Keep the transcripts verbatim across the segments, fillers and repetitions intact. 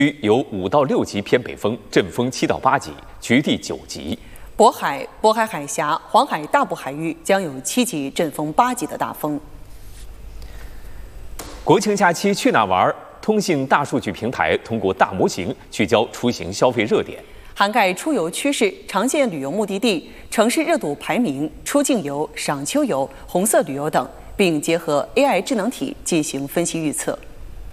有五到六级偏北风，阵风七到八级，局地九级。 渤海、渤海海峡、黄海大部海域将有七级阵风八级的大风。 国庆假期去哪玩？通信大数据平台通过大模型聚焦出行消费热点， 涵盖出游趋势、常见旅游目的地、城市热度排名、出境游、赏秋游、红色旅游等，并结合 A I 智能体进行分析预测。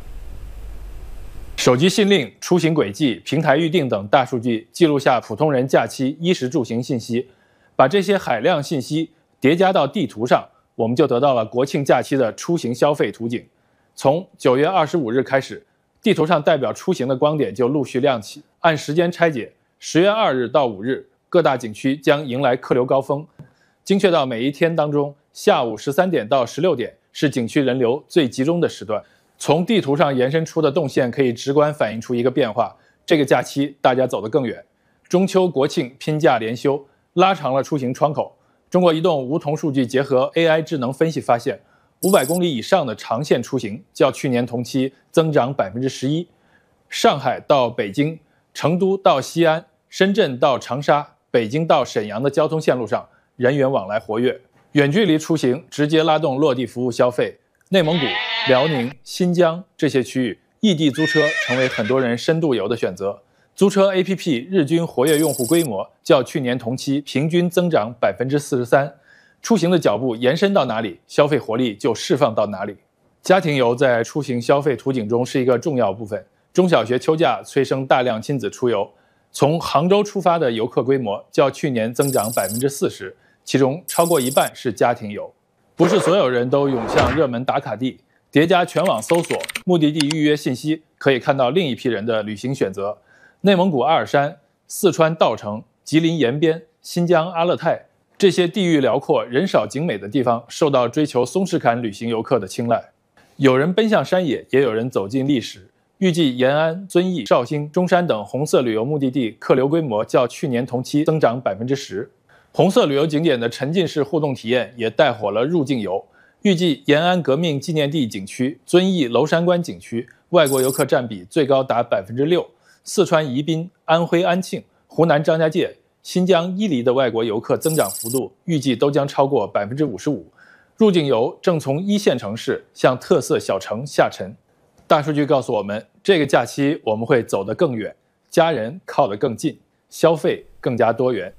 手机信令、出行轨迹、平台预订等大数据记录下普通人假期衣食住行信息，把这些海量信息叠加到地图上，我们就得到了国庆假期的出行消费图景。从九月二十五日开始，地图上代表出行的光点就陆续亮起。按时间拆解，十月二日到五日，各大景区将迎来客流高峰。精确到每一天当中，下午十三点到十六点是景区人流最集中的时段。从地图上延伸出的动线可以直观反映出一个变化：这个假期大家走得更远。中秋、国庆拼假连休，拉长了出行窗口。中国移动梧桐数据结合 A I 智能分析发现，五百公里以上的长线出行较去年同期增长百分之十一。上海到北京、成都到西安、深圳到长沙、北京到沈阳的交通线路上，人员往来活跃。远距离出行直接拉动落地服务消费。内蒙古、辽宁、新疆这些区域，异地租车成为很多人深度游的选择。租车 A P P 日均活跃用户规模较去年同期平均增长百分之四十三。出行的脚步延伸到哪里，消费活力就释放到哪里。家庭游在出行消费图景中是一个重要部分。中小学秋假催生大量亲子出游，从杭州出发的游客规模较去年增长百分之四十，其中超过一半是家庭游。不是所有人都涌向热门打卡地，叠加全网搜索目的地预约信息，可以看到另一批人的旅行选择。内蒙古阿尔山、四川稻城、吉林延边、新疆阿勒泰，这些地域辽阔、人少景美的地方，受到追求松弛感旅行游客的青睐。有人奔向山野，也有人走进历史。预计延安、遵义、绍兴、中山等红色旅游目的地客流规模较去年同期增长百分之十。红色旅游景点的沉浸式互动体验也带火了入境游。预计延安革命纪念地景区、遵义娄山关景区外国游客占比最高达百分之六，四川宜宾、安徽安庆、湖南张家界、新疆伊犁的外国游客增长幅度预计都将超过百分之五十五。入境游正从一线城市向特色小城下沉。大数据告诉我们，这个假期我们会走得更远，家人靠得更近，消费更加多元。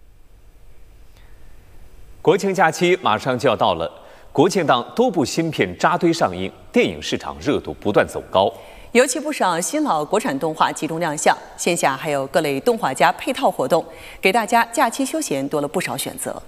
国庆假期马上就要到了，国庆档多部新片扎堆上映，电影市场热度不断走高。 尤其不少新老国产动画集中亮相，线下还有各类动画加配套活动，给大家假期休闲多了不少选择。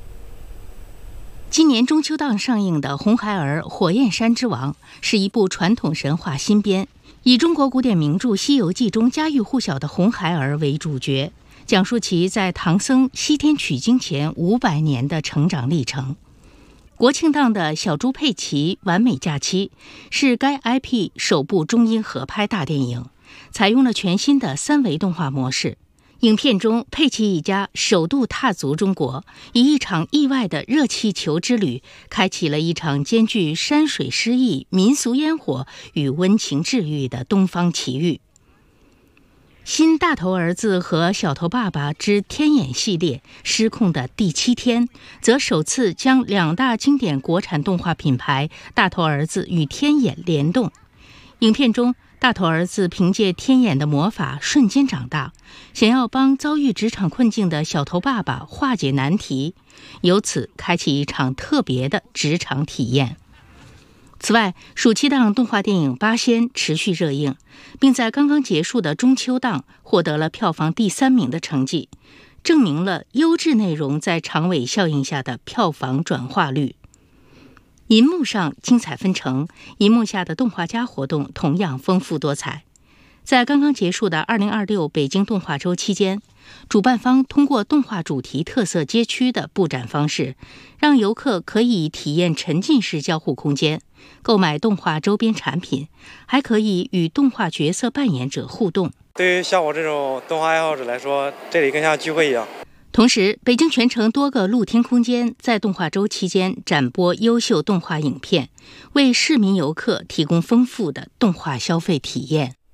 今年中秋档上映的《红孩儿火焰山之王》是一部传统神话新编，以中国古典名著《西游记》中家喻户晓的红孩儿为主角，讲述其在唐僧西天取经前五百年的成长历程。国庆档的《小猪佩奇完美假期》是该 I P 首部中英合拍大电影，采用了全新的三维动画模式。影片中，佩奇一家首度踏足中国，以一场意外的热气球之旅，开启了一场兼具山水诗意、民俗烟火与温情治愈的东方奇遇。新大头儿子和小头爸爸之天眼系列失控的第七天，则首次将两大经典国产动画品牌大头儿子与天眼联动。影片中，大头儿子凭借天眼的魔法瞬间长大，想要帮遭遇职场困境的小头爸爸化解难题，由此开启一场特别的职场体验。此外，暑期档动画电影《八仙》持续热映，并在刚刚结束的中秋档获得了票房第三名的成绩，证明了优质内容在长尾效应下的票房转化率。银幕上精彩纷呈，银幕下的动画家活动同样丰富多彩。在刚刚结束的二零二六北京动画周期间，主办方通过动画主题特色街区的布展方式，让游客可以体验沉浸式交互空间，购买动画周边产品，还可以与动画角色扮演者互动。 对于像我这种动画爱好者来说，这里更像聚会一样。 同时，北京全城多个露天空间在动画周期间展播优秀动画影片，为市民游客提供丰富的动画消费体验。